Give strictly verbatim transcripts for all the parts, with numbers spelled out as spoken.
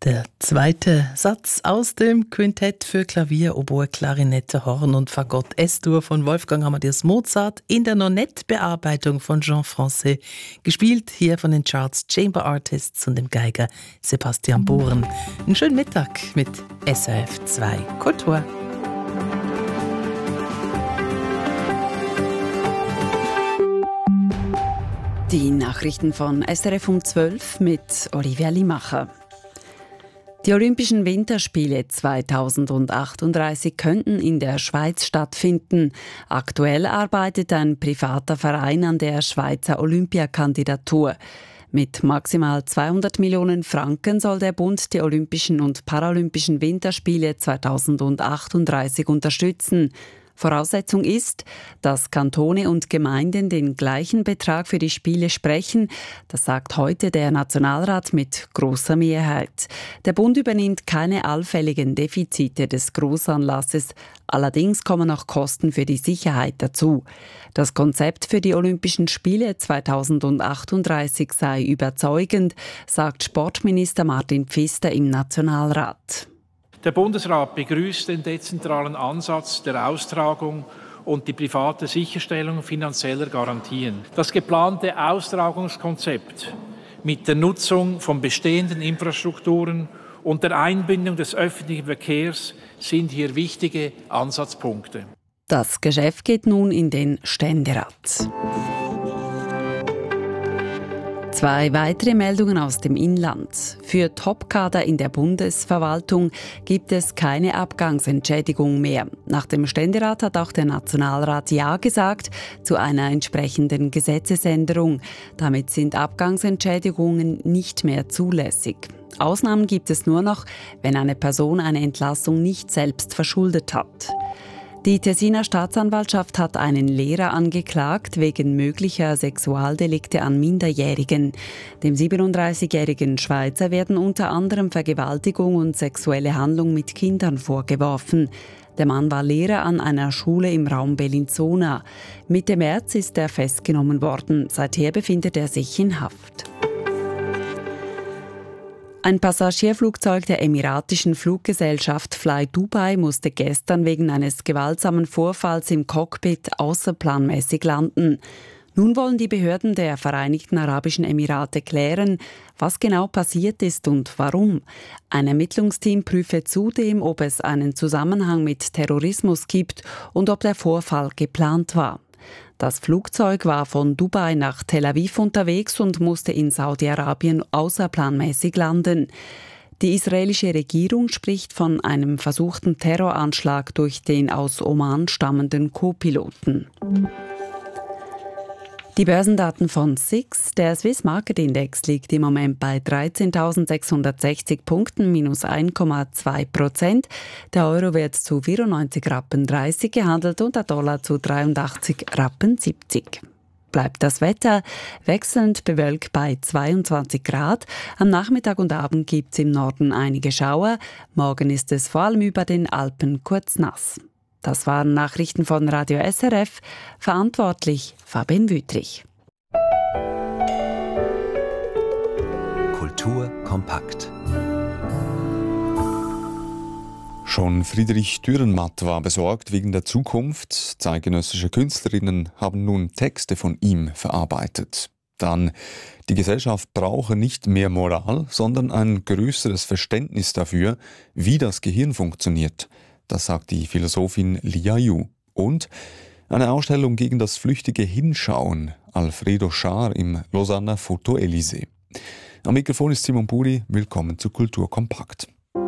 Der zweite Satz aus dem Quintett für Klavier, Oboe, Klarinette, Horn und Fagott S-Dur von Wolfgang Amadeus Mozart in der Nonet-Bearbeitung von Jean Francais, gespielt hier von den Charles Chamber Artists und dem Geiger Sebastian Bohren. Einen schönen Mittag mit S R F zwei Kultur. Die Nachrichten von S R F um zwölf mit Olivia Limacher. Die Olympischen Winterspiele zweitausendachtunddreißig könnten in der Schweiz stattfinden. Aktuell arbeitet ein privater Verein an der Schweizer Olympiakandidatur. Mit maximal zweihundert Millionen Franken soll der Bund die Olympischen und Paralympischen Winterspiele zweitausendachtunddreißig unterstützen. Voraussetzung ist, dass Kantone und Gemeinden den gleichen Betrag für die Spiele sprechen. Das sagt heute der Nationalrat mit grosser Mehrheit. Der Bund übernimmt keine allfälligen Defizite des Grossanlasses. Allerdings kommen noch Kosten für die Sicherheit dazu. Das Konzept für die Olympischen Spiele zweitausendachtunddreißig sei überzeugend, sagt Sportminister Martin Pfister im Nationalrat. Der Bundesrat begrüßt den dezentralen Ansatz der Austragung und die private Sicherstellung finanzieller Garantien. Das geplante Austragungskonzept mit der Nutzung von bestehenden Infrastrukturen und der Einbindung des öffentlichen Verkehrs sind hier wichtige Ansatzpunkte. Das Geschäft geht nun in den Ständerat. Zwei weitere Meldungen aus dem Inland. Für Topkader in der Bundesverwaltung gibt es keine Abgangsentschädigung mehr. Nach dem Ständerat hat auch der Nationalrat Ja gesagt zu einer entsprechenden Gesetzesänderung. Damit sind Abgangsentschädigungen nicht mehr zulässig. Ausnahmen gibt es nur noch, wenn eine Person eine Entlassung nicht selbst verschuldet hat. Die Tessiner Staatsanwaltschaft hat einen Lehrer angeklagt wegen möglicher Sexualdelikte an Minderjährigen. Dem siebenunddreißigjährigen Schweizer werden unter anderem Vergewaltigung und sexuelle Handlung mit Kindern vorgeworfen. Der Mann war Lehrer an einer Schule im Raum Bellinzona. Mitte März ist er festgenommen worden. Seither befindet er sich in Haft. Ein Passagierflugzeug der emiratischen Fluggesellschaft Fly Dubai musste gestern wegen eines gewaltsamen Vorfalls im Cockpit außerplanmäßig landen. Nun wollen die Behörden der Vereinigten Arabischen Emirate klären, was genau passiert ist und warum. Ein Ermittlungsteam prüfe zudem, ob es einen Zusammenhang mit Terrorismus gibt und ob der Vorfall geplant war. Das Flugzeug war von Dubai nach Tel Aviv unterwegs und musste in Saudi-Arabien außerplanmäßig landen. Die israelische Regierung spricht von einem versuchten Terroranschlag durch den aus Oman stammenden Co-Piloten. Die Börsendaten von S I X, der Swiss Market Index, liegt im Moment bei dreizehntausendsechshundertsechzig Punkten, minus eins Komma zwei Prozent. Der Euro wird zu vierundneunzig Rappen dreißig gehandelt und der Dollar zu dreiundachtzig Rappen siebzig. Bleibt das Wetter wechselnd bewölkt bei zweiundzwanzig Grad. Am Nachmittag und Abend gibt es im Norden einige Schauer. Morgen ist es vor allem über den Alpen kurz nass. Das waren Nachrichten von Radio S R F. Verantwortlich Fabian Wüthrich. Kultur kompakt. Schon Friedrich Dürrenmatt war besorgt wegen der Zukunft. Zeitgenössische Künstlerinnen haben nun Texte von ihm verarbeitet. Dann, die Gesellschaft brauche nicht mehr Moral, sondern ein größeres Verständnis dafür, wie das Gehirn funktioniert. Das sagt die Philosophin Lia Yu. Und eine Ausstellung gegen das flüchtige Hinschauen, Alfredo Schaar im Lausanner Foto Elysée. Am Mikrofon ist Simon Buri, willkommen zu Kultur kompakt.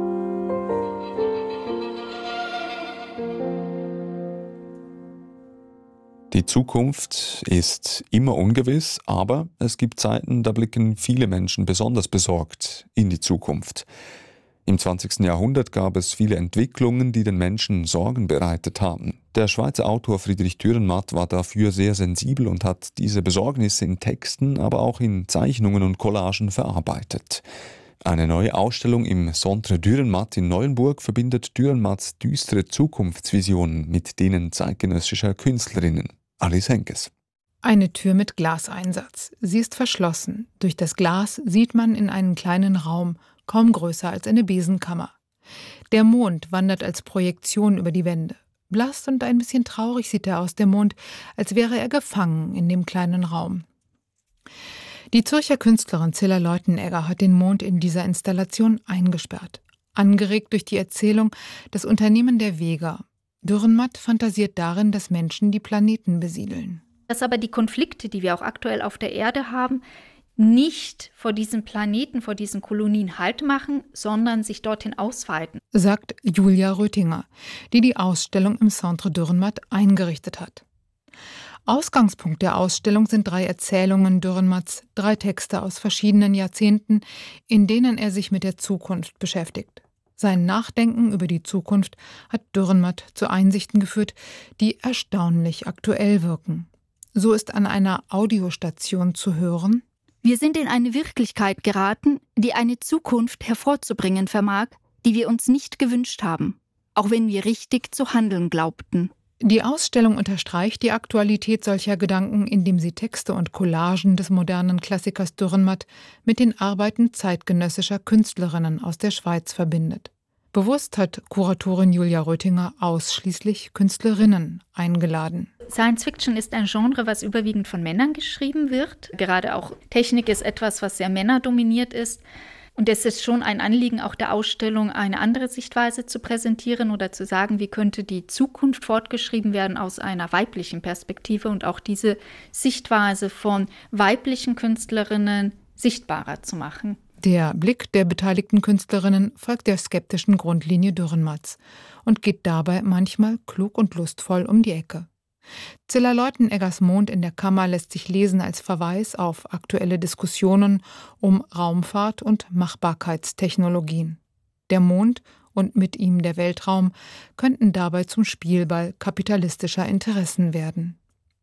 Die Zukunft ist immer ungewiss, aber es gibt Zeiten, da blicken viele Menschen besonders besorgt in die Zukunft. Im zwanzigsten Jahrhundert gab es viele Entwicklungen, die den Menschen Sorgen bereitet haben. Der Schweizer Autor Friedrich Dürrenmatt war dafür sehr sensibel und hat diese Besorgnisse in Texten, aber auch in Zeichnungen und Collagen verarbeitet. Eine neue Ausstellung im Centre Dürrenmatt in Neuenburg verbindet Dürrenmatts düstere Zukunftsvisionen mit denen zeitgenössischer Künstlerinnen. Alice Henkes. Eine Tür mit Glaseinsatz. Sie ist verschlossen. Durch das Glas sieht man in einen kleinen Raum, kaum größer als eine Besenkammer. Der Mond wandert als Projektion über die Wände. Blass und ein bisschen traurig sieht er aus, der Mond, als wäre er gefangen in dem kleinen Raum. Die Zürcher Künstlerin Zilla Leutenegger hat den Mond in dieser Installation eingesperrt. Angeregt durch die Erzählung Das Unternehmen der Weger. Dürrenmatt fantasiert darin, dass Menschen die Planeten besiedeln. Dass aber die Konflikte, die wir auch aktuell auf der Erde haben, nicht vor diesen Planeten, vor diesen Kolonien Halt machen, sondern sich dorthin ausweiten, sagt Julia Röthinger, die die Ausstellung im Centre Dürrenmatt eingerichtet hat. Ausgangspunkt der Ausstellung sind drei Erzählungen Dürrenmatts, drei Texte aus verschiedenen Jahrzehnten, in denen er sich mit der Zukunft beschäftigt. Sein Nachdenken über die Zukunft hat Dürrenmatt zu Einsichten geführt, die erstaunlich aktuell wirken. So ist an einer Audiostation zu hören: Wir sind in eine Wirklichkeit geraten, die eine Zukunft hervorzubringen vermag, die wir uns nicht gewünscht haben, auch wenn wir richtig zu handeln glaubten. Die Ausstellung unterstreicht die Aktualität solcher Gedanken, indem sie Texte und Collagen des modernen Klassikers Dürrenmatt mit den Arbeiten zeitgenössischer Künstlerinnen aus der Schweiz verbindet. Bewusst hat Kuratorin Julia Röthinger ausschließlich Künstlerinnen eingeladen. Science Fiction ist ein Genre, was überwiegend von Männern geschrieben wird. Gerade auch Technik ist etwas, was sehr männerdominiert ist. Und es ist schon ein Anliegen, auch der Ausstellung eine andere Sichtweise zu präsentieren oder zu sagen, wie könnte die Zukunft fortgeschrieben werden aus einer weiblichen Perspektive und auch diese Sichtweise von weiblichen Künstlerinnen sichtbarer zu machen. Der Blick der beteiligten Künstlerinnen folgt der skeptischen Grundlinie Dürrenmatts und geht dabei manchmal klug und lustvoll um die Ecke. Zilla Leuteneggers Mond in der Kammer lässt sich lesen als Verweis auf aktuelle Diskussionen um Raumfahrt und Machbarkeitstechnologien. Der Mond und mit ihm der Weltraum könnten dabei zum Spielball kapitalistischer Interessen werden.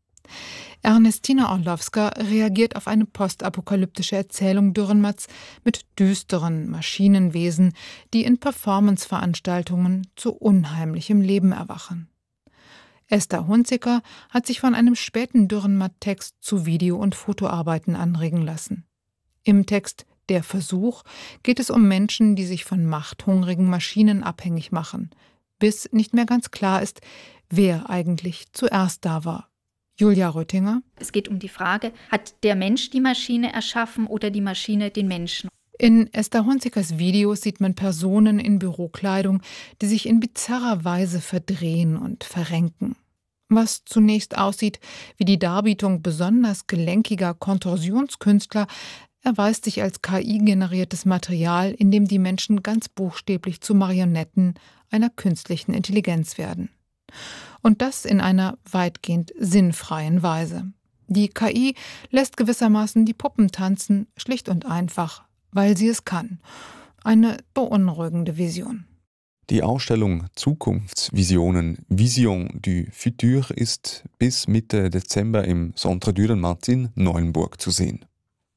Ernestina Orlowska reagiert auf eine postapokalyptische Erzählung Dürrenmatts mit düsteren Maschinenwesen, die in Performanceveranstaltungen zu unheimlichem Leben erwachen. Esther Hunziker hat sich von einem späten Dürrenmatt-Text zu Video- und Fotoarbeiten anregen lassen. Im Text »Der Versuch« geht es um Menschen, die sich von machthungrigen Maschinen abhängig machen, bis nicht mehr ganz klar ist, wer eigentlich zuerst da war. Julia Röthinger: Es geht um die Frage, hat der Mensch die Maschine erschaffen oder die Maschine den Menschen? In Esther Hunzikers Videos sieht man Personen in Bürokleidung, die sich in bizarrer Weise verdrehen und verrenken. Was zunächst aussieht wie die Darbietung besonders gelenkiger Kontorsionskünstler, erweist sich als K I-generiertes Material, in dem die Menschen ganz buchstäblich zu Marionetten einer künstlichen Intelligenz werden. Und das in einer weitgehend sinnfreien Weise. Die K I lässt gewissermaßen die Puppen tanzen, schlicht und einfach, weil sie es kann. Eine beunruhigende Vision. Die Ausstellung Zukunftsvisionen Vision du Futur ist bis Mitte Dezember im Centre Dürrenmatt in Neuenburg zu sehen.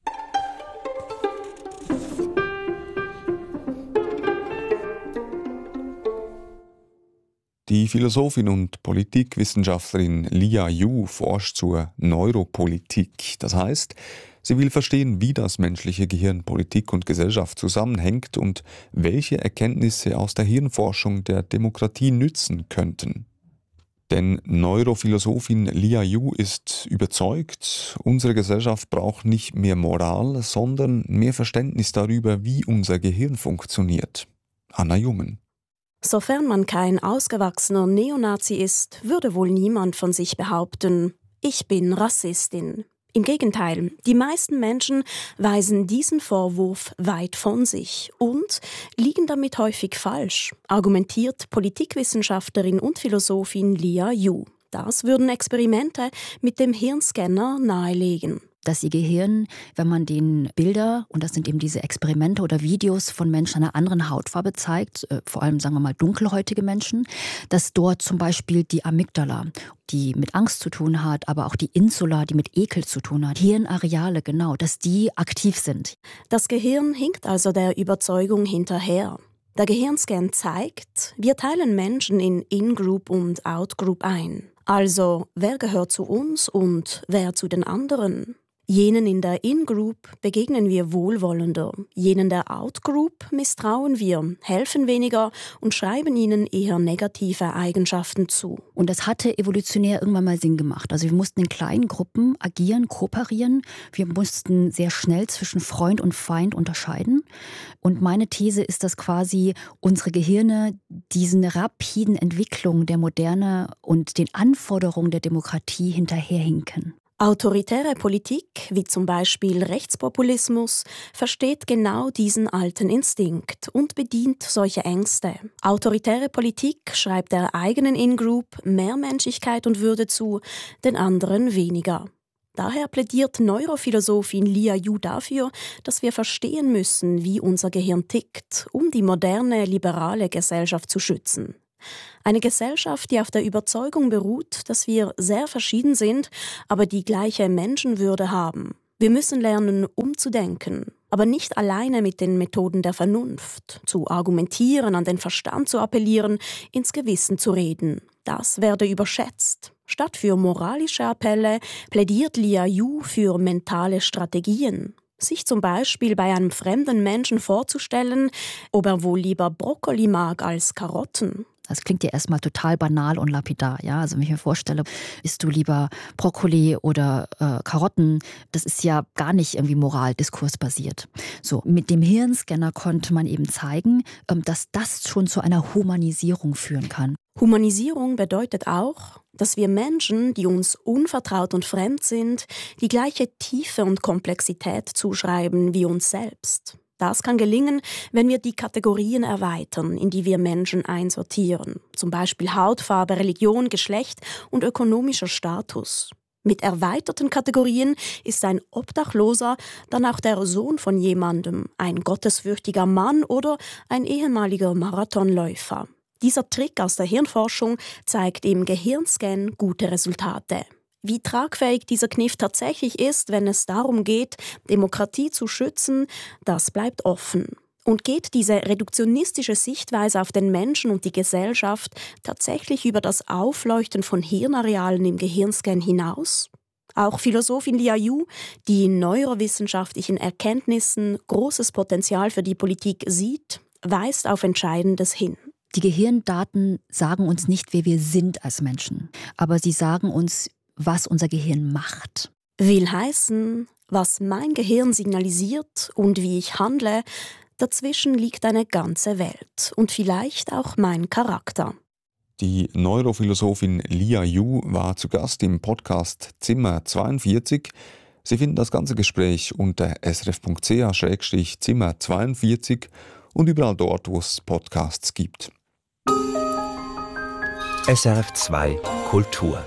Die Philosophin und Politikwissenschaftlerin Lia Yu forscht zur Neuropolitik. Das heißt, sie will verstehen, wie das menschliche Gehirn, Politik und Gesellschaft zusammenhängt und welche Erkenntnisse aus der Hirnforschung der Demokratie nützen könnten. Denn Neurophilosophin Lia Yu ist überzeugt, unsere Gesellschaft braucht nicht mehr Moral, sondern mehr Verständnis darüber, wie unser Gehirn funktioniert. Anna Jungen. Sofern man kein ausgewachsener Neonazi ist, würde wohl niemand von sich behaupten, ich bin Rassistin. Im Gegenteil, die meisten Menschen weisen diesen Vorwurf weit von sich und liegen damit häufig falsch, argumentiert Politikwissenschaftlerin und Philosophin Lia Yu. Das würden Experimente mit dem Hirnscanner nahelegen. Dass ihr Gehirn, wenn man den Bilder, und das sind eben diese Experimente oder Videos von Menschen einer anderen Hautfarbe zeigt, vor allem, sagen wir mal, dunkelhäutige Menschen, dass dort zum Beispiel die Amygdala, die mit Angst zu tun hat, aber auch die Insula, die mit Ekel zu tun hat, Hirnareale, genau, dass die aktiv sind. Das Gehirn hinkt also der Überzeugung hinterher. Der Gehirnscan zeigt, wir teilen Menschen in In-Group und Out-Group ein. Also, wer gehört zu uns und wer zu den anderen? Jenen in der In-Group begegnen wir wohlwollender, jenen der Out-Group misstrauen wir, helfen weniger und schreiben ihnen eher negative Eigenschaften zu. Und das hatte evolutionär irgendwann mal Sinn gemacht. Also wir mussten in kleinen Gruppen agieren, kooperieren. Wir mussten sehr schnell zwischen Freund und Feind unterscheiden. Und meine These ist, dass quasi unsere Gehirne diesen rapiden Entwicklungen der Moderne und den Anforderungen der Demokratie hinterherhinken. Autoritäre Politik, wie zum Beispiel Rechtspopulismus, versteht genau diesen alten Instinkt und bedient solche Ängste. Autoritäre Politik schreibt der eigenen In-Group mehr Menschlichkeit und Würde zu, den anderen weniger. Daher plädiert Neurophilosophin Lia Yu dafür, dass wir verstehen müssen, wie unser Gehirn tickt, um die moderne, liberale Gesellschaft zu schützen. Eine Gesellschaft, die auf der Überzeugung beruht, dass wir sehr verschieden sind, aber die gleiche Menschenwürde haben. Wir müssen lernen, umzudenken, aber nicht alleine mit den Methoden der Vernunft, zu argumentieren, an den Verstand zu appellieren, ins Gewissen zu reden. Das werde überschätzt. Statt für moralische Appelle plädiert Lia Yu für mentale Strategien. Sich zum Beispiel bei einem fremden Menschen vorzustellen, ob er wohl lieber Brokkoli mag als Karotten. Das klingt ja erstmal total banal und lapidar. Ja? Also wenn ich mir vorstelle, isst du lieber Brokkoli oder äh, Karotten, das ist ja gar nicht irgendwie moraldiskursbasiert. So, mit dem Hirnscanner konnte man eben zeigen, ähm, dass das schon zu einer Humanisierung führen kann. Humanisierung bedeutet auch, dass wir Menschen, die uns unvertraut und fremd sind, die gleiche Tiefe und Komplexität zuschreiben wie uns selbst. Das kann gelingen, wenn wir die Kategorien erweitern, in die wir Menschen einsortieren. Zum Beispiel Hautfarbe, Religion, Geschlecht und ökonomischer Status. Mit erweiterten Kategorien ist ein Obdachloser dann auch der Sohn von jemandem, ein gottesfürchtiger Mann oder ein ehemaliger Marathonläufer. Dieser Trick aus der Hirnforschung zeigt im Gehirnscan gute Resultate. Wie tragfähig dieser Kniff tatsächlich ist, wenn es darum geht, Demokratie zu schützen, das bleibt offen. Und geht diese reduktionistische Sichtweise auf den Menschen und die Gesellschaft tatsächlich über das Aufleuchten von Hirnarealen im Gehirnscan hinaus? Auch Philosophin Lia Yu, die in neurowissenschaftlichen Erkenntnissen großes Potenzial für die Politik sieht, weist auf Entscheidendes hin. Die Gehirndaten sagen uns nicht, wer wir sind als Menschen, aber sie sagen uns, was unser Gehirn macht. Will heißen, was mein Gehirn signalisiert und wie ich handle, dazwischen liegt eine ganze Welt und vielleicht auch mein Charakter. Die Neurophilosophin Lia Yu war zu Gast im Podcast Zimmer zweiundvierzig. Sie finden das ganze Gespräch unter srf.ch Schrägstrich Zimmer zweiundvierzig und überall dort, wo es Podcasts gibt. S R F zwei Kultur.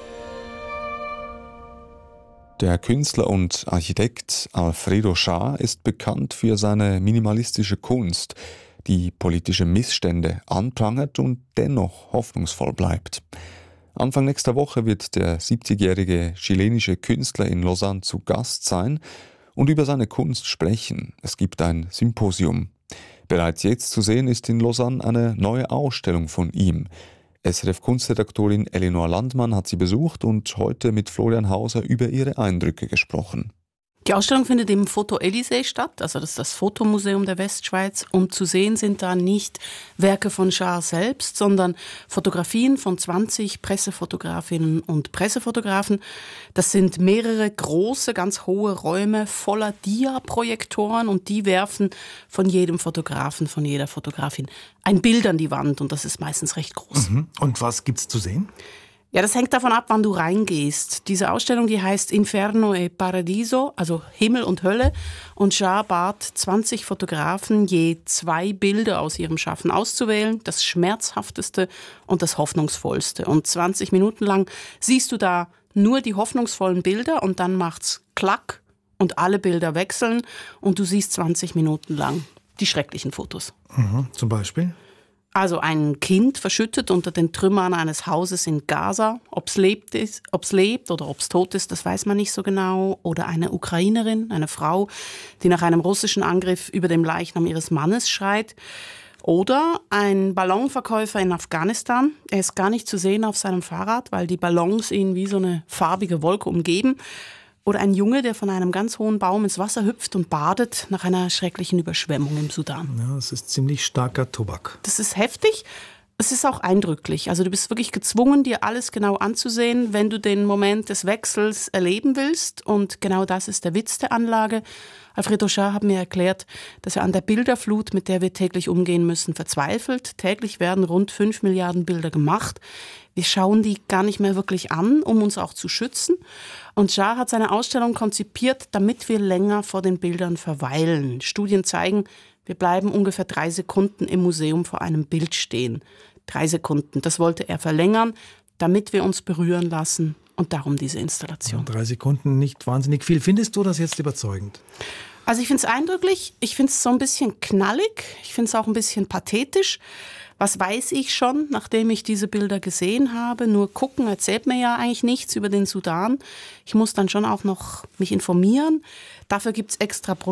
Der Künstler und Architekt Alfredo Schaar ist bekannt für seine minimalistische Kunst, die politische Missstände anprangert und dennoch hoffnungsvoll bleibt. Anfang nächster Woche wird der siebzigjährige chilenische Künstler in Lausanne zu Gast sein und über seine Kunst sprechen. Es gibt ein Symposium. Bereits jetzt zu sehen ist in Lausanne eine neue Ausstellung von ihm. S R F-Kunstredaktorin Elinor Landmann hat sie besucht und heute mit Florian Hauser über ihre Eindrücke gesprochen. Die Ausstellung findet im Foto Elysée statt, also das ist das Fotomuseum der Westschweiz. Und zu sehen sind da nicht Werke von Schaar selbst, sondern Fotografien von zwanzig Pressefotografinnen und Pressefotografen. Das sind mehrere große, ganz hohe Räume voller Dia-Projektoren und die werfen von jedem Fotografen, von jeder Fotografin ein Bild an die Wand und das ist meistens recht groß. Mhm. Und was gibt's zu sehen? Ja, das hängt davon ab, wann du reingehst. Diese Ausstellung, die heißt Inferno e Paradiso, also Himmel und Hölle. Und Schaar bat zwanzig Fotografen, je zwei Bilder aus ihrem Schaffen auszuwählen. Das schmerzhafteste und das hoffnungsvollste. Und zwanzig Minuten lang siehst du da nur die hoffnungsvollen Bilder und dann macht's Klack und alle Bilder wechseln und du siehst zwanzig Minuten lang die schrecklichen Fotos. Mhm, zum Beispiel? Also ein Kind verschüttet unter den Trümmern eines Hauses in Gaza. Ob es lebt, ist, ob's lebt oder ob es tot ist, das weiß man nicht so genau. Oder eine Ukrainerin, eine Frau, die nach einem russischen Angriff über dem Leichnam ihres Mannes schreit. Oder ein Ballonverkäufer in Afghanistan. Er ist gar nicht zu sehen auf seinem Fahrrad, weil die Ballons ihn wie so eine farbige Wolke umgeben. Oder ein Junge, der von einem ganz hohen Baum ins Wasser hüpft und badet nach einer schrecklichen Überschwemmung im Sudan. Ja, das ist ziemlich starker Tobak. Das ist heftig. Es ist auch eindrücklich. Also du bist wirklich gezwungen, dir alles genau anzusehen, wenn du den Moment des Wechsels erleben willst. Und genau das ist der Witz der Anlage. Alfred Auchat hat mir erklärt, dass er an der Bilderflut, mit der wir täglich umgehen müssen, verzweifelt. Täglich werden rund fünf Milliarden Bilder gemacht. Wir schauen die gar nicht mehr wirklich an, um uns auch zu schützen. Und Auchat hat seine Ausstellung konzipiert, damit wir länger vor den Bildern verweilen. Studien zeigen, wir bleiben ungefähr drei Sekunden im Museum vor einem Bild stehen. Drei Sekunden, das wollte er verlängern, damit wir uns berühren lassen. Und darum diese Installation. Ja, drei Sekunden, nicht wahnsinnig viel. Findest du das jetzt überzeugend? Also ich finde es eindrücklich, ich finde es so ein bisschen knallig, ich finde es auch ein bisschen pathetisch. Was weiß ich schon, nachdem ich diese Bilder gesehen habe? Nur gucken erzählt mir ja eigentlich nichts über den Sudan. Ich muss dann schon auch noch mich informieren. Dafür gibt es extra